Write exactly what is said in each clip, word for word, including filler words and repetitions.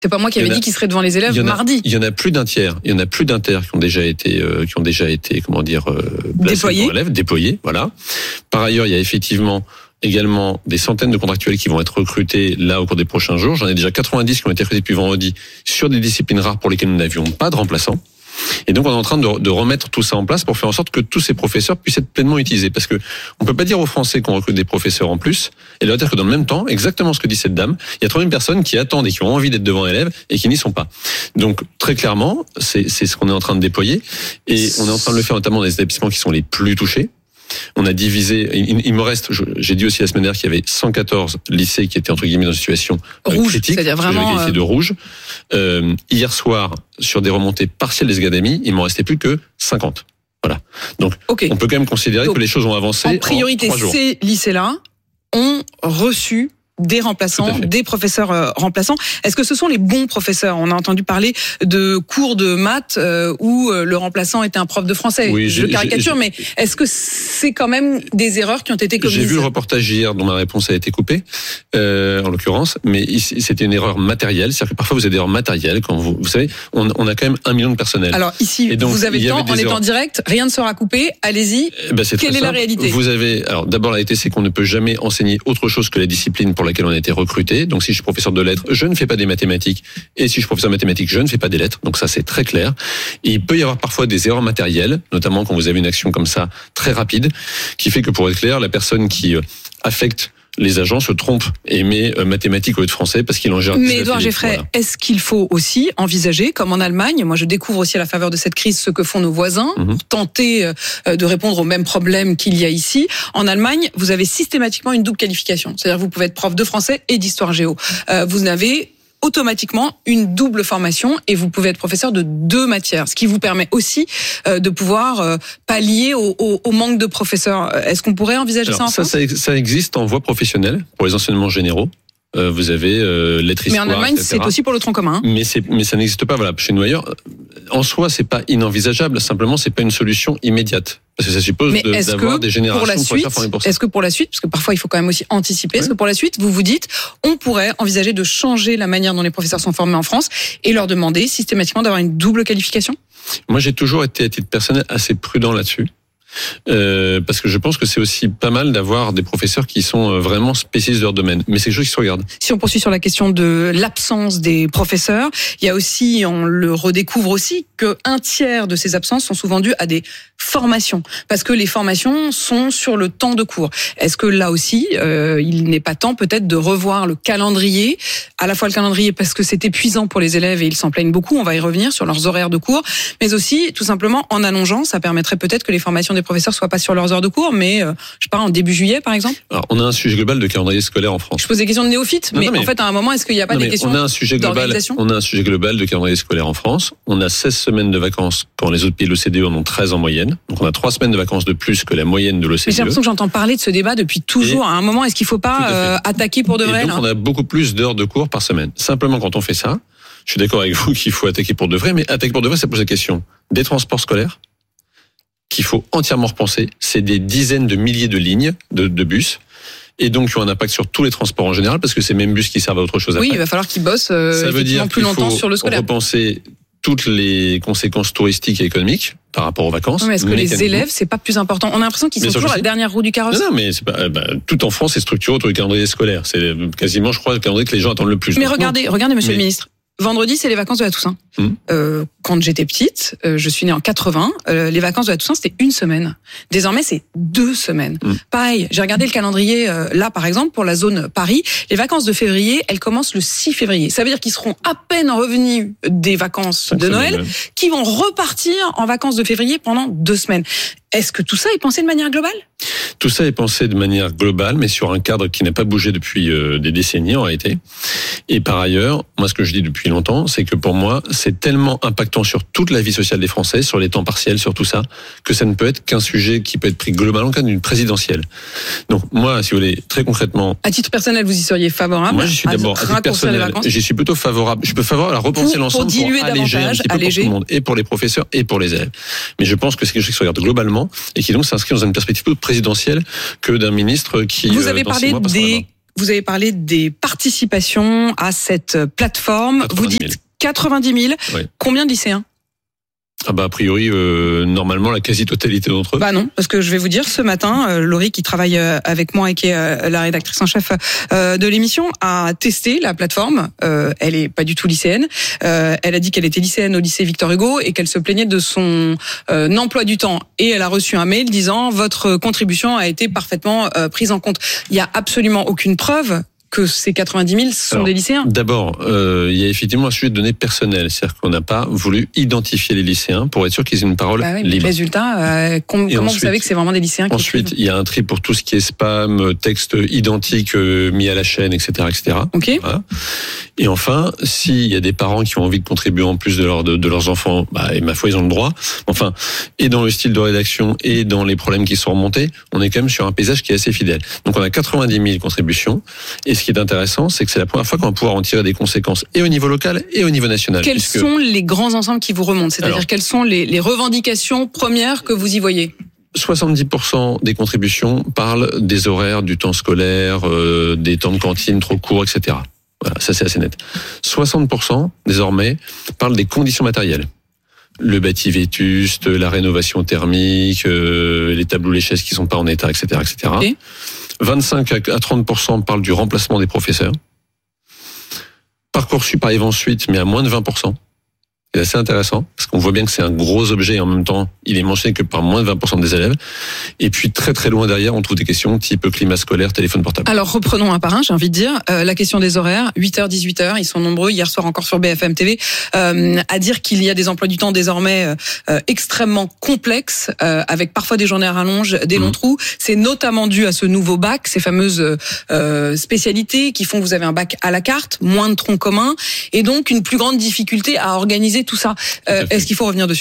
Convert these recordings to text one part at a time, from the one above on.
C'est pas moi qui avais dit qu'il serait devant les élèves il y en a, mardi. Il y en a plus d'un tiers. Il y en a plus d'un tiers qui ont déjà été, euh, qui ont déjà été, comment dire, euh, déployés. Élèves, déployés. Voilà. Par ailleurs, il y a effectivement également des centaines de contractuels qui vont être recrutés là au cours des prochains jours. J'en ai déjà quatre-vingt-dix qui ont été recrutés depuis vendredi sur des disciplines rares pour lesquelles nous n'avions pas de remplaçants. Et donc on est en train de, de remettre tout ça en place pour faire en sorte que tous ces professeurs puissent être pleinement utilisés. Parce que on peut pas dire aux Français qu'on recrute des professeurs en plus et leur dire que dans le même temps, exactement ce que dit cette dame, il y a trois mille personnes qui attendent et qui ont envie d'être devant l'élève et qui n'y sont pas. Donc très clairement, c'est, c'est ce qu'on est en train de déployer et on est en train de le faire notamment dans les établissements qui sont les plus touchés. On a divisé, il, il me reste, j'ai dit aussi la semaine dernière qu'il y avait cent quatorze lycées qui étaient entre guillemets dans une situation rouge, critique, c'est-à-dire vraiment qualifié euh... de rouge. Euh, hier soir, sur des remontées partielles des académies, il m'en restait plus que cinquante. Voilà. Donc, okay. On peut quand même considérer Donc, que les choses ont avancé. En priorité, en jours. Ces lycées-là ont reçu des remplaçants, des professeurs euh, remplaçants. Est-ce que ce sont les bons professeurs ? On a entendu parler de cours de maths euh, où euh, le remplaçant était un prof de français. Oui, je caricature, mais est-ce que c'est quand même des erreurs qui ont été commises ? J'ai vu le reportage hier dont ma réponse a été coupée, euh, en l'occurrence, mais ici, c'était une erreur matérielle. C'est-à-dire que parfois vous avez des erreurs matérielles quand vous, vous savez, on, on a quand même un million de personnel. Alors ici, donc, vous avez le temps, en étant direct, rien ne sera coupé. Allez-y. Eh ben, c'est Quelle est simple. La réalité ? Vous avez, alors d'abord la réalité, c'est qu'on ne peut jamais enseigner autre chose que la discipline pour laquelle on a été recruté. Donc si je suis professeur de lettres, je ne fais pas des mathématiques. Et si je suis professeur de mathématiques, je ne fais pas des lettres. Donc ça, c'est très clair. Et il peut y avoir parfois des erreurs matérielles, notamment quand vous avez une action comme ça, très rapide, qui fait que pour être clair, la personne qui affecte les agents se trompent et met euh, mathématiques au lieu de français parce qu'il en gère. Mais Édouard Geffray, voilà. Est-ce qu'il faut aussi envisager, comme en Allemagne, moi je découvre aussi à la faveur de cette crise ce que font nos voisins, mm-hmm. tenter euh, de répondre aux mêmes problèmes qu'il y a ici. En Allemagne, vous avez systématiquement une double qualification. C'est-à-dire que vous pouvez être prof de français et d'histoire géo. Euh, vous n'avez automatiquement une double formation et vous pouvez être professeur de deux matières, ce qui vous permet aussi euh, de pouvoir euh, pallier au, au, au manque de professeurs. Est-ce qu'on pourrait envisager Alors, ça en ça, France ? ça, ça existe en voie professionnelle pour les enseignements généraux. Euh, vous avez euh, lettres, histoire, mais en Allemagne, et cetera. C'est aussi pour le tronc commun. Hein. Mais c'est, mais ça n'existe pas, voilà, chez nous ailleurs. En soi, c'est pas inenvisageable. Simplement, c'est pas une solution immédiate. Parce que ça suppose de, d'avoir des générations pour la suite, pour pour ça. Est-ce que pour la suite, parce que parfois il faut quand même aussi anticiper, oui. Est-ce que pour la suite, vous vous dites, on pourrait envisager de changer la manière dont les professeurs sont formés en France et leur demander systématiquement d'avoir une double qualification ? Moi, j'ai toujours été, à titre personnel, assez prudent là-dessus. Euh, parce que je pense que c'est aussi pas mal d'avoir des professeurs qui sont vraiment spécialistes de leur domaine. Mais c'est quelque chose qui se regarde. Si on poursuit sur la question de l'absence des professeurs, il y a aussi, on le redécouvre aussi, que un tiers de ces absences sont souvent dues à des formations. Parce que les formations sont sur le temps de cours. Est-ce que là aussi, euh, il n'est pas temps peut-être de revoir le calendrier, à la fois le calendrier parce que c'est épuisant pour les élèves et ils s'en plaignent beaucoup, on va y revenir sur leurs horaires de cours, mais aussi tout simplement en allongeant, ça permettrait peut-être que les formations des professeurs soient pas sur leurs heures de cours, mais euh, je sais pas, en début juillet par exemple. Alors, on a un sujet global de calendrier scolaire en France. Je pose des questions de néophytes, mais, non, mais en fait à un moment est-ce qu'il n'y a pas non, des questions on a un sujet global, on a un sujet global de calendrier scolaire en France. On a seize semaines de vacances quand les autres pays de l'O C D E en ont treize en moyenne. Donc on a trois semaines de vacances de plus que la moyenne de l'O C D E. Mais j'ai l'impression que j'entends parler de ce débat depuis toujours. Et à un moment, est-ce qu'il faut pas euh, attaquer pour de vrai? Et donc là on a beaucoup plus d'heures de cours par semaine. Simplement quand on fait ça, je suis d'accord avec vous qu'il faut attaquer pour de vrai, mais attaquer pour de vrai, ça pose la question des transports scolaires qu'il faut entièrement repenser. C'est des dizaines de milliers de lignes de, de bus. Et donc, il y a un impact sur tous les transports en général, parce que c'est même bus qui servent à autre chose après. Oui, il va falloir qu'ils bossent euh, ça veut dire plus longtemps sur le scolaire. Repenser toutes les conséquences touristiques et économiques par rapport aux vacances. Non, mais est-ce que les élèves, c'est pas plus important? On a l'impression qu'ils sont toujours à la dernière roue du carrosse. Non, non, mais c'est pas, bah, tout en France, c'est structuré autour du calendrier scolaire. C'est quasiment, je crois, le calendrier que les gens attendent le plus. Mais Donc, regardez, non. regardez, monsieur mais... le ministre. Vendredi, c'est les vacances de la Toussaint. Mmh. Euh, quand j'étais petite, euh, je suis née en quatre-vingts, euh, les vacances de la Toussaint, c'était une semaine. Désormais, c'est deux semaines. Mmh. Pareil, j'ai regardé le calendrier, euh, là, par exemple, pour la zone Paris. Les vacances de février, elles commencent le six février. Ça veut dire qu'ils seront à peine revenus des vacances de Noël, semaines, qui vont repartir en vacances de février pendant deux semaines. Est-ce que tout ça est pensé de manière globale? Tout ça est pensé de manière globale, mais sur un cadre qui n'a pas bougé depuis euh, des décennies en réalité. Et par ailleurs, moi ce que je dis depuis longtemps, c'est que pour moi, c'est tellement impactant sur toute la vie sociale des Français, sur les temps partiels, sur tout ça, que ça ne peut être qu'un sujet qui peut être pris globalement en cas d'une présidentielle. Donc moi, si vous voulez, très concrètement... À titre personnel, vous y seriez favorable? Moi, j'y suis d'abord, à titre personnel, j'y suis plutôt favorable. Je peux favorable à repenser pour, l'ensemble pour, pour alléger un petit peu alléger. pour tout le monde, et pour les professeurs, et pour les élèves. Mais je pense que c'est quelque chose qui se regarde globalement, et qui donc s'inscrit dans une perspective présidentielle que d'un ministre qui... Vous avez parlé des vous avez parlé des participations à cette plateforme. Vous dites quatre-vingt-dix mille. Oui. Combien de lycéens ? Ah bah a priori euh, normalement la quasi-totalité d'entre eux. Bah non, parce que je vais vous dire ce matin, euh, Laurie qui travaille euh, avec moi et qui est euh, la rédactrice en chef euh, de l'émission a testé la plateforme. Euh, elle est pas du tout lycéenne. Euh, elle a dit qu'elle était lycéenne au lycée Victor Hugo et qu'elle se plaignait de son euh, emploi du temps. Et elle a reçu un mail disant votre contribution a été parfaitement euh, prise en compte. Il y a absolument aucune preuve que ces quatre-vingt-dix mille sont Alors, des lycéens. D'abord, euh, il y a effectivement un sujet de données personnelles, c'est-à-dire qu'on n'a pas voulu identifier les lycéens pour être sûr qu'ils aient une parole bah oui, libre. Résultat, euh, com- comment ensuite, vous savez que c'est vraiment des lycéens qui Ensuite, écrivent ? il y a un tri pour tout ce qui est spam, texte identique euh, mis à la chaîne, et cetera, et cetera. Ok. Voilà. Et enfin, s'il y a des parents qui ont envie de contribuer en plus de, leur, de, de leurs enfants, bah, et ma foi, ils ont le droit. Enfin, et dans le style de rédaction et dans les problèmes qui sont remontés, on est quand même sur un paysage qui est assez fidèle. Donc on a quatre-vingt-dix mille contributions. Et ce qui est intéressant, c'est que c'est la première fois qu'on va pouvoir en tirer des conséquences et au niveau local et au niveau national. Quels puisque... sont les grands ensembles qui vous remontent ? C'est-à-dire Alors, quelles sont les, les revendications premières que vous y voyez ? soixante-dix pour cent des contributions parlent des horaires, du temps scolaire, euh, des temps de cantine trop courts, et cetera. Voilà, ça c'est assez net. soixante pour cent désormais parlent des conditions matérielles. Le bâti vétuste, la rénovation thermique, euh, les tableaux, les chaises qui sont pas en état, et cetera, et cetera. Okay. vingt-cinq à trente pour cent parlent du remplacement des professeurs. Parcoursup arrive ensuite, mais à moins de vingt pour cent. C'est assez intéressant, parce qu'on voit bien que c'est un gros objet et en même temps, il est mentionné que par moins de vingt pour cent des élèves. Et puis très très loin derrière, on trouve des questions type climat scolaire, téléphone portable. Alors reprenons un par un, j'ai envie de dire. Euh, la question des horaires, huit heures, dix-huit heures, ils sont nombreux, hier soir encore sur B F M T V, euh, à dire qu'il y a des emplois du temps désormais euh, extrêmement complexes, euh, avec parfois des journées à rallonge, des longs mmh. trous. C'est notamment dû à ce nouveau bac, ces fameuses euh, spécialités qui font que vous avez un bac à la carte, moins de troncs communs, et donc une plus grande difficulté à organiser tout ça. Euh, est-ce qu'il faut revenir dessus ?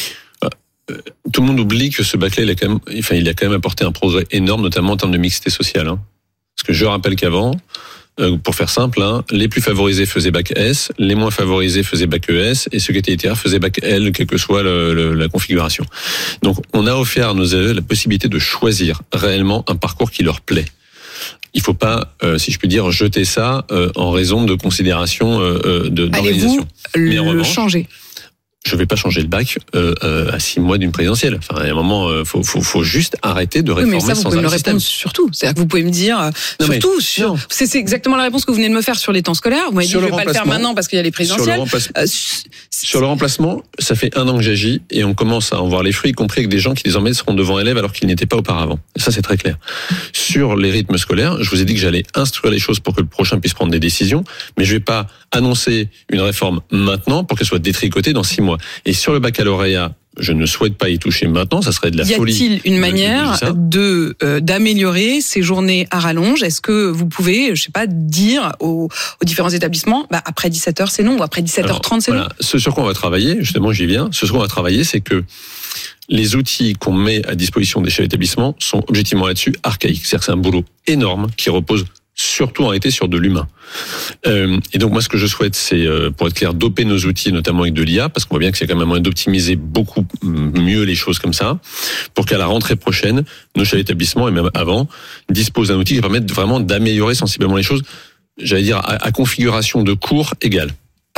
Tout le monde oublie que ce bac-là, il a quand même, enfin, il a quand même apporté un progrès énorme, notamment en termes de mixité sociale. Hein. Parce que je rappelle qu'avant, euh, pour faire simple, hein, les plus favorisés faisaient bac S, les moins favorisés faisaient bac E S, et ceux qui étaient littéraires faisaient bac L, quelle que soit le, le, la configuration. Donc, on a offert à nos élèves la possibilité de choisir réellement un parcours qui leur plaît. Il faut pas, euh, si je puis dire, jeter ça euh, en raison de considérations euh, de, d'organisation. Allez-vous Mais en le revanche, changer ? Je vais pas changer le bac euh, euh, à six mois d'une présidentielle. Enfin, à un moment, euh, faut, faut, faut juste arrêter de réformer oui, mais ça, vous sans pouvez me le système. répondre surtout. C'est-à-dire que vous pouvez me dire non, surtout. Mais, sur, c'est, c'est exactement la réponse que vous venez de me faire sur les temps scolaires. Vous m'avez dit je vais pas le faire maintenant parce qu'il y a les présidentielles. Sur le, remplace... euh, sur le remplacement, ça fait un an que j'agis et on commence à en voir les fruits, y compris avec des gens qui désormais seront devant élèves alors qu'ils n'étaient pas auparavant. Et ça, c'est très clair. Sur les rythmes scolaires, je vous ai dit que j'allais instruire les choses pour que le prochain puisse prendre des décisions, mais je vais pas annoncer une réforme maintenant pour qu'elle soit détricotée dans six mois. Et sur le baccalauréat, je ne souhaite pas y toucher maintenant, ça serait de la y folie. Y a-t-il une manière de euh, d'améliorer ces journées à rallonge ? Est-ce que vous pouvez, je sais pas, dire aux, aux différents établissements, bah, après dix-sept heures c'est non, ou après dix-sept heures trente c'est voilà. non ? Ce sur quoi on va travailler, justement j'y viens, ce sur quoi on va travailler, c'est que les outils qu'on met à disposition des chefs d'établissement sont objectivement là-dessus archaïques. C'est-à-dire que c'est un boulot énorme qui repose surtout en réalité sur de l'humain. Euh, et donc moi ce que je souhaite c'est, euh, pour être clair, doper nos outils, notamment avec de l'I A, parce qu'on voit bien que c'est quand même un moyen d'optimiser beaucoup mieux les choses comme ça, pour qu'à la rentrée prochaine, nos chefs d'établissement, et même avant, disposent d'un outil qui permette vraiment d'améliorer sensiblement les choses, j'allais dire à, à configuration de cours égale. Parcoursup ?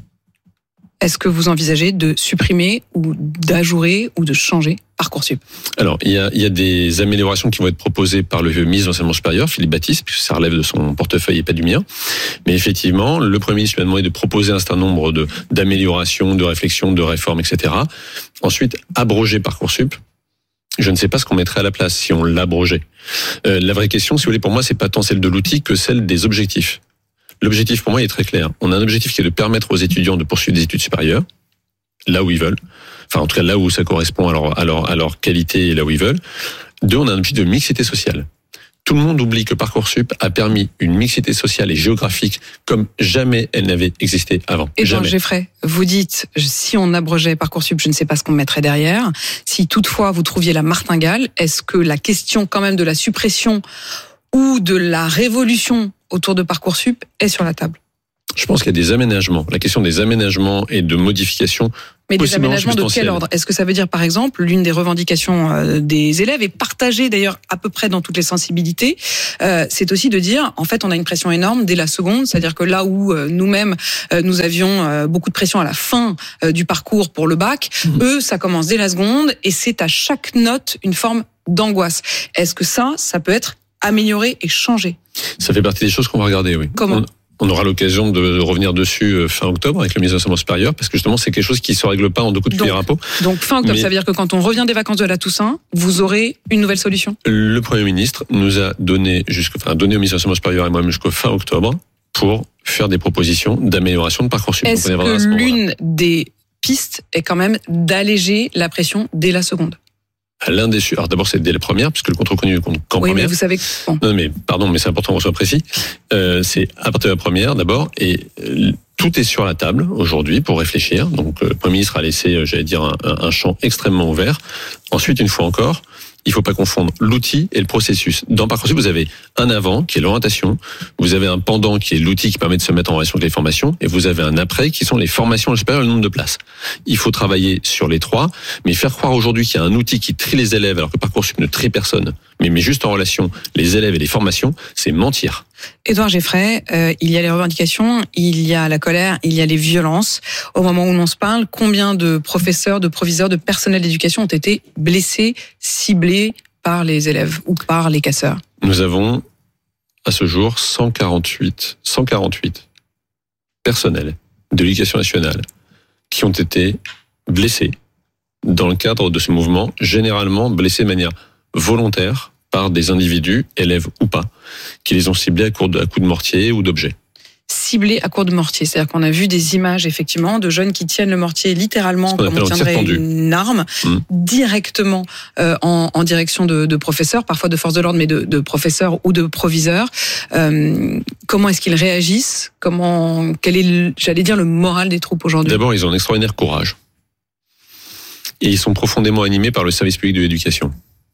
Est-ce que vous envisagez de supprimer ou d'ajourer ou de changer Parcoursup ? Alors, il y a, il y a des améliorations qui vont être proposées par le ministre de l'Enseignement supérieur, Philippe Baptiste, puisque ça relève de son portefeuille et pas du mien. Mais effectivement, le Premier ministre lui a demandé de proposer un certain nombre de, d'améliorations, de réflexions, de réformes, et cetera. Ensuite, abroger Parcoursup. Je ne sais pas ce qu'on mettrait à la place si on l'abrogeait. Euh, la vraie question, si vous voulez, pour moi, c'est pas tant celle de l'outil que celle des objectifs. L'objectif pour moi est très clair. On a un objectif qui est de permettre aux étudiants de poursuivre des études supérieures, là où ils veulent. Enfin, en tout cas, là où ça correspond à leur, à leur, à leur qualité et là où ils veulent. Deux, on a un objectif de mixité sociale. Tout le monde oublie que Parcoursup a permis une mixité sociale et géographique comme jamais elle n'avait existé avant. Et Jean Geffray, vous dites, si on abrogeait Parcoursup, je ne sais pas ce qu'on mettrait derrière. Si toutefois vous trouviez la martingale, est-ce que la question quand même de la suppression ou de la révolution autour de Parcoursup est sur la table ? Je pense qu'il y a des aménagements. La question des aménagements et de modifications. Mais des aménagements de quel ordre ? Est-ce que ça veut dire, par exemple, l'une des revendications des élèves est partagée d'ailleurs à peu près dans toutes les sensibilités, euh, c'est aussi de dire, en fait, on a une pression énorme dès la seconde, c'est-à-dire que là où euh, nous-mêmes, euh, nous avions euh, beaucoup de pression à la fin euh, du parcours pour le bac, mmh. eux, ça commence dès la seconde et c'est à chaque note une forme d'angoisse. Est-ce que ça, ça peut être amélioré et changé ? Ça fait partie des choses qu'on va regarder, oui. Comment ? on... On aura l'occasion de revenir dessus fin octobre avec le ministre de l'Enseignement supérieur, parce que justement, c'est quelque chose qui ne se règle pas en deux coups de cuillère à peau. Donc fin octobre, Mais ça veut dire que quand on revient des vacances de la Toussaint, vous aurez une nouvelle solution ? Le Premier ministre nous a donné, jusqu'au, enfin, donné au ministre de l'Enseignement supérieur et moi-même jusqu'au fin octobre pour faire des propositions d'amélioration de Parcoursup. Est-ce que l'une des pistes est quand même d'alléger la pression dès la seconde ? L'un des alors d'abord c'est dès la première puisque le contrôle continu compte qu'en oui, première. Mais vous savez que... bon. Non mais pardon mais c'est important qu'on soit précis. Euh, c'est à partir de la première d'abord et euh, tout est sur la table aujourd'hui pour réfléchir. Donc euh, le Premier ministre a laissé euh, j'allais dire un, un champ extrêmement ouvert. Ensuite une fois encore, il faut pas confondre l'outil et le processus. Dans Parcoursup, vous avez un avant qui est l'orientation, vous avez un pendant qui est l'outil qui permet de se mettre en relation avec les formations, et vous avez un après qui sont les formations supérieures et le nombre de places. Il faut travailler sur les trois, mais faire croire aujourd'hui qu'il y a un outil qui trie les élèves alors que Parcoursup ne trie personne, mais met juste en relation les élèves et les formations, c'est mentir. Édouard Geffray, euh, il y a les revendications, il y a la colère, il y a les violences. Au moment où l'on se parle, combien de professeurs, de proviseurs, de personnel d'éducation ont été blessés, ciblés par les élèves ou par les casseurs ? Nous avons, à ce jour, cent quarante-huit, cent quarante-huit personnels de l'éducation nationale qui ont été blessés dans le cadre de ce mouvement, généralement blessés de manière volontaire, par des individus, élèves ou pas, qui les ont ciblés à coups de, à coups de mortier ou d'objets. Ciblés à coups de mortier, c'est-à-dire qu'on a vu des images effectivement de jeunes qui tiennent le mortier littéralement comme on tiendrait une arme, mmh. directement euh, en, en direction de, de professeurs, parfois de forces de l'ordre, mais de, de professeurs ou de proviseurs. Euh, comment est-ce qu'ils réagissent ? Comment, quel est, j'allais dire, le moral des troupes aujourd'hui ? D'abord, ils ont un extraordinaire courage. Et ils sont profondément animés par le service public de l'éducation.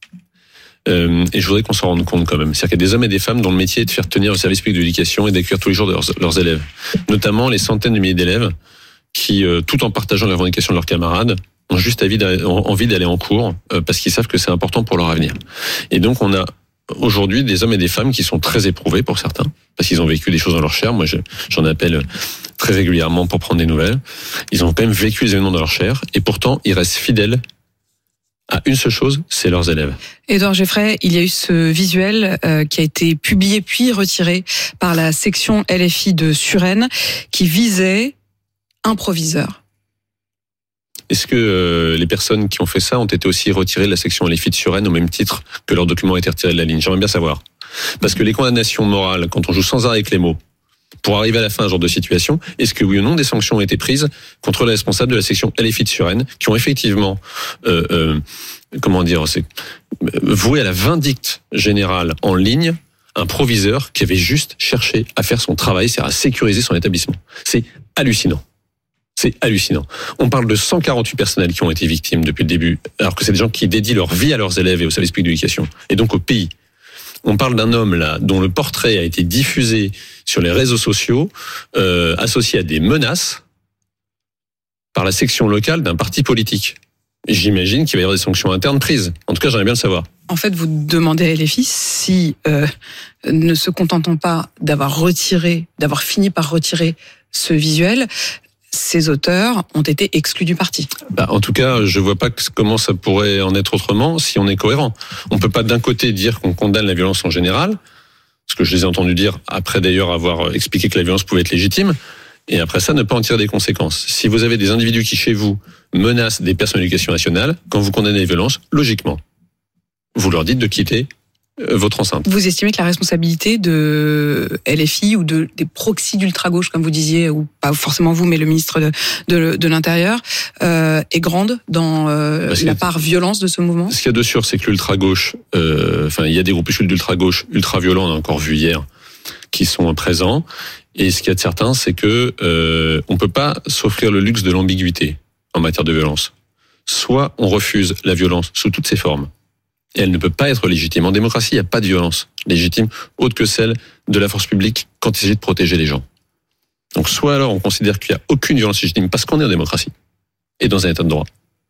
Euh, et je voudrais qu'on s'en rende compte quand même. C'est-à-dire qu'il y a des hommes et des femmes dont le métier est de faire tenir le service public de l'éducation et d'accueillir tous les jours leurs, leurs élèves. Notamment les centaines de milliers d'élèves qui, euh, tout en partageant les revendications de leurs camarades, ont juste envie d'aller, envie d'aller en cours euh, parce qu'ils savent que c'est important pour leur avenir. Et donc on a aujourd'hui des hommes et des femmes qui sont très éprouvés pour certains, parce qu'ils ont vécu des choses dans leur chair. Moi, je, j'en appelle très régulièrement pour prendre des nouvelles. Ils ont quand même vécu les événements dans leur chair et pourtant ils restent fidèles à une seule chose, c'est leurs élèves. Édouard Geffray, il y a eu ce visuel euh, qui a été publié puis retiré par la section L F I de Suresnes qui visait un proviseur. Est-ce que euh, les personnes qui ont fait ça ont été aussi retirées de la section L F I de Suresnes au même titre que leur document a été retiré de la ligne ? J'aimerais bien savoir. Parce que les condamnations morales, quand on joue sans arrêt avec les mots, pour arriver à la fin de ce genre de situation, est-ce que oui ou non des sanctions ont été prises contre les responsables de la section L F I de Suresnes qui ont effectivement, euh, euh, comment dire, c'est, voué à la vindicte générale en ligne un proviseur qui avait juste cherché à faire son travail, c'est-à-dire à sécuriser son établissement. C'est hallucinant. C'est hallucinant. On parle de cent quarante-huit personnels qui ont été victimes depuis le début, alors que c'est des gens qui dédient leur vie à leurs élèves et au service public de l'éducation, et donc au pays. On parle d'un homme là dont le portrait a été diffusé sur les réseaux sociaux, euh, associé à des menaces par la section locale d'un parti politique. J'imagine qu'il va y avoir des sanctions internes prises. En tout cas, j'aimerais bien le savoir. En fait, vous demandez à L F I si, euh, ne se contentant pas d'avoir retiré, d'avoir fini par retirer ce visuel, ces auteurs ont été exclus du parti. Bah, en tout cas, je vois pas comment ça pourrait en être autrement si on est cohérent. On peut pas d'un côté dire qu'on condamne la violence en général, ce que je les ai entendus dire après d'ailleurs avoir expliqué que la violence pouvait être légitime, et après ça ne pas en tirer des conséquences. Si vous avez des individus qui chez vous menacent des personnes de l'éducation nationale, quand vous condamnez les violences, logiquement, vous leur dites de quitter votre enceinte. Vous estimez que la responsabilité de L F I ou de, des proxys d'ultra-gauche, comme vous disiez, ou pas forcément vous, mais le ministre de, de, de l'Intérieur, euh, est grande dans euh, la part violence de ce mouvement ? Ce qu'il y a de sûr, c'est que l'ultra-gauche, euh, enfin, il y a des groupuscules d'ultra-gauche ultra-violents, on a encore vu hier, qui sont présents. Et ce qu'il y a de certain, c'est que euh, on peut pas s'offrir le luxe de l'ambiguïté en matière de violence. Soit on refuse la violence sous toutes ses formes, et elle ne peut pas être légitime. En démocratie, il n'y a pas de violence légitime autre que celle de la force publique quand il s'agit de protéger les gens. Donc soit alors on considère qu'il n'y a aucune violence légitime parce qu'on est en démocratie et dans un état de droit.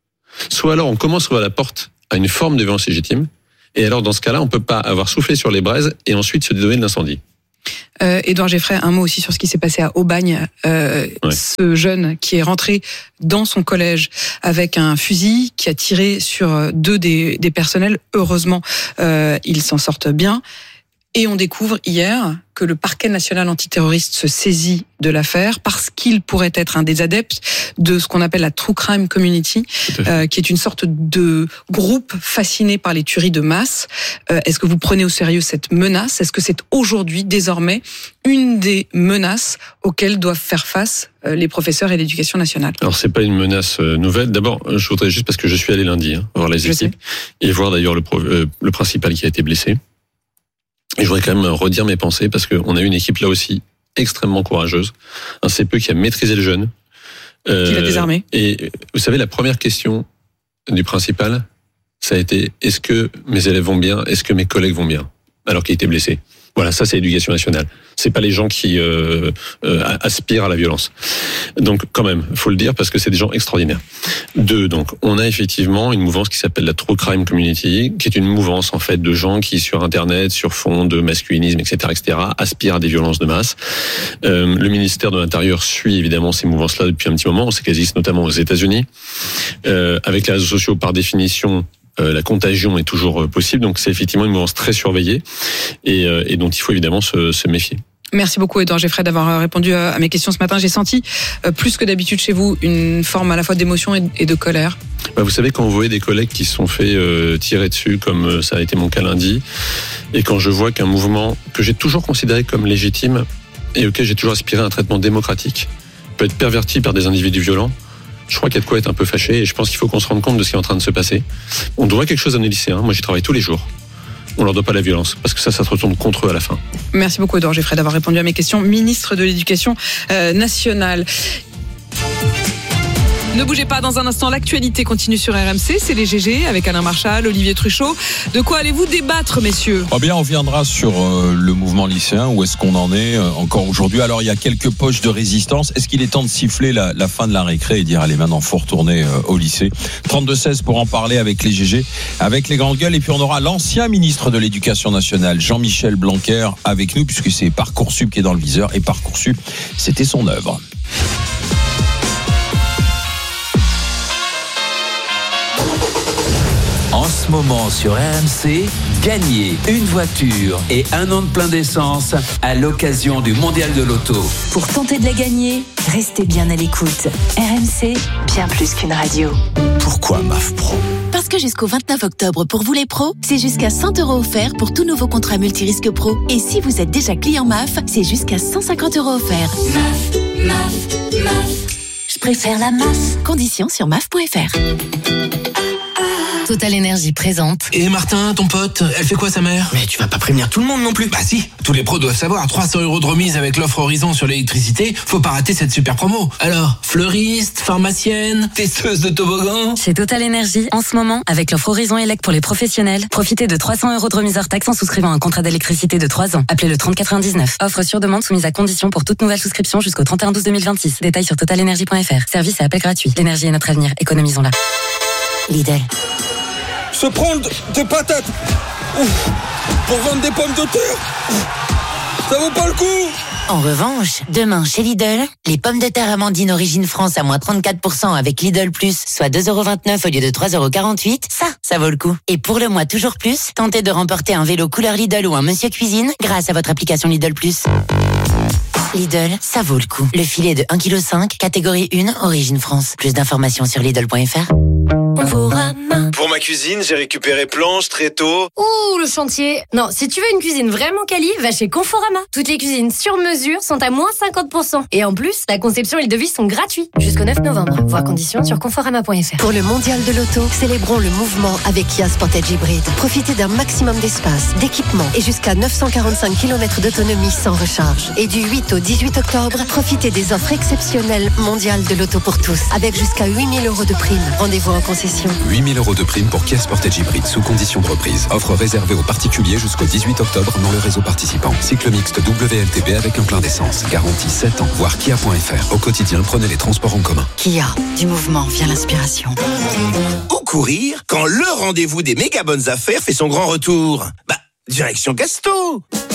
Soit alors on commence à ouvrir la porte à une forme de violence légitime et alors dans ce cas-là on peut pas avoir soufflé sur les braises et ensuite se dédouaner de l'incendie. Euh, Édouard Geffray, un mot aussi sur ce qui s'est passé à Aubagne. Euh, ouais. Ce jeune qui est rentré dans son collège avec un fusil, qui a tiré sur deux des, des personnels. Heureusement, euh, ils s'en sortent bien. Et on découvre hier que le parquet national antiterroriste se saisit de l'affaire parce qu'il pourrait être un des adeptes de ce qu'on appelle la True Crime Community, euh, qui est une sorte de groupe fasciné par les tueries de masse. Euh, est-ce que vous prenez au sérieux cette menace ? Est-ce que c'est aujourd'hui, désormais, une des menaces auxquelles doivent faire face euh, les professeurs et l'éducation nationale ? Alors, c'est pas une menace euh, nouvelle. D'abord, je voudrais juste, parce que je suis allé lundi hein, voir les je équipes sais. et voir d'ailleurs le, euh, le principal qui a été blessé. Et je voudrais quand même redire mes pensées parce qu'on a eu une équipe là aussi extrêmement courageuse, un C P E qui a maîtrisé le jeune. Euh, qui l'a désarmé. Et vous savez, la première question du principal, ça a été « Est-ce que mes élèves vont bien ? Est-ce que mes collègues vont bien ?» alors qu'il était blessé. Voilà, ça c'est l'éducation nationale. C'est pas les gens qui euh, euh, aspirent à la violence. Donc quand même, faut le dire parce que c'est des gens extraordinaires. Deux, donc on a effectivement une mouvance qui s'appelle la True Crime Community, qui est une mouvance en fait de gens qui sur Internet, sur fond de masculinisme, et cetera, et cetera, aspirent à des violences de masse. Euh, le ministère de l'Intérieur suit évidemment ces mouvances-là depuis un petit moment. On sait qu'elles existent notamment aux États-Unis. Euh, avec les réseaux sociaux, par définition, Euh, la contagion est toujours possible, donc c'est effectivement une mouvance très surveillée et, euh, et dont il faut évidemment se, se méfier. Merci beaucoup Édouard Geffray d'avoir répondu à mes questions ce matin. J'ai senti, euh, plus que d'habitude chez vous, une forme à la fois d'émotion et, et de colère. Bah vous savez, quand vous voyez des collègues qui se sont fait euh, tirer dessus, comme ça a été mon cas lundi, et quand je vois qu'un mouvement que j'ai toujours considéré comme légitime et auquel j'ai toujours aspiré à un traitement démocratique peut être perverti par des individus violents, je crois qu'il y a de quoi être un peu fâché et je pense qu'il faut qu'on se rende compte de ce qui est en train de se passer. On doit quelque chose à nos lycéens. Moi, j'y travaille tous les jours. On leur doit pas la violence parce que ça, ça se retourne contre eux à la fin. Merci beaucoup, Édouard Geffray, d'avoir répondu à mes questions. Ministre de l'Éducation euh, nationale. Ne bougez pas, dans un instant, l'actualité continue sur R M C, c'est les G G avec Alain Marchal, Olivier Truchot. De quoi allez-vous débattre, messieurs ? Oh bien, on viendra sur euh, le mouvement lycéen, où est-ce qu'on en est euh, encore aujourd'hui. Alors, il y a quelques poches de résistance. Est-ce qu'il est temps de siffler la, la fin de la récré et dire, allez, maintenant, faut retourner euh, au lycée ? trente-deux seize pour en parler avec les G G, avec les grandes gueules. Et puis, on aura l'ancien ministre de l'Éducation nationale, Jean-Michel Blanquer, avec nous, puisque c'est Parcoursup qui est dans le viseur. Et Parcoursup, c'était son œuvre. En ce moment sur R M C, gagnez une voiture et un an de plein d'essence à l'occasion du Mondial de l'Auto. Pour tenter de la gagner, restez bien à l'écoute. R M C, bien plus qu'une radio. Pourquoi M A F Pro ? Parce que jusqu'au vingt-neuf octobre, pour vous les pros, c'est jusqu'à cent euros offerts pour tout nouveau contrat multirisque pro. Et si vous êtes déjà client M A F, c'est jusqu'à cent cinquante euros offerts. M A F, M A F, M A F. Je préfère la M A F. Conditions sur M A F point F R. Total Énergie présente. Et Martin, ton pote, elle fait quoi sa mère ? Mais tu vas pas prévenir tout le monde non plus. Bah si, tous les pros doivent savoir, trois cents euros de remise avec l'offre Horizon sur l'électricité, faut pas rater cette super promo. Alors, fleuriste, pharmacienne, testeuse de toboggan. Chez Total Énergie, en ce moment, avec l'offre Horizon Elec pour les professionnels, profitez de trois cents euros de remise hors taxe en souscrivant un contrat d'électricité de trois ans. Appelez le trente quatre-vingt-dix-neuf. Offre sur demande soumise à condition pour toute nouvelle souscription jusqu'au trente et un douze deux mille vingt-six. Détails sur total énergie point F R. Service et appel gratuit. L'énergie est notre avenir. Économisons-la. Lidl. Se prendre des patates ouf, pour vendre des pommes de terre, ça vaut pas le coup. En revanche, demain chez Lidl, les pommes de terre Amandine Origine France à moins trente-quatre pour cent avec Lidl Plus, soit deux euros vingt-neuf au lieu de trois euros quarante-huit, ça, ça vaut le coup. Et pour le mois toujours plus, tentez de remporter un vélo couleur Lidl ou un Monsieur Cuisine grâce à votre application Lidl Plus. Lidl, ça vaut le coup. Le filet de un virgule cinq kilos, catégorie un, Origine France. Plus d'informations sur Lidl point F R. Pour ma cuisine, j'ai récupéré planches, tréteaux. Ouh, le chantier. Non, si tu veux une cuisine vraiment quali, va chez Conforama. Toutes les cuisines sur mesure sont à moins cinquante pour cent. Et en plus, la conception et le devis sont gratuits. Jusqu'au neuf novembre. Voir conditions sur conforama point F R. Pour le Mondial de l'Auto, célébrons le mouvement avec Kia Sportage Hybride. Profitez d'un maximum d'espace, d'équipement et jusqu'à neuf cent quarante-cinq kilomètres d'autonomie sans recharge. Et du huit au Jusqu'au dix-huit octobre, profitez des offres exceptionnelles mondiales de l'auto pour tous, avec jusqu'à huit mille euros de prime. Rendez-vous en concession. huit mille euros de prime pour Kia Sportage Hybrid sous condition de reprise. Offre réservée aux particuliers jusqu'au dix-huit octobre dans le réseau participant. Cycle mixte W L T P avec un plein d'essence. Garantie sept ans. Voir kia point f r. Au quotidien, prenez les transports en commun. Kia, du mouvement vient l'inspiration. Où courir quand le rendez-vous des méga bonnes affaires fait son grand retour? Bah, direction Casto.